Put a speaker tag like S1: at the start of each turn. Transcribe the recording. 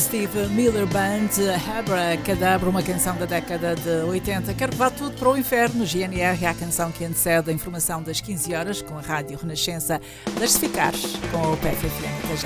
S1: Steve Miller Band, Abracadabra, uma canção da década de 80. Quero que vá tudo para o inferno. GNR é a canção que antecede a informação das 15 horas com a Rádio Renascença. Deixe-se ficar com o PFFM. Até já.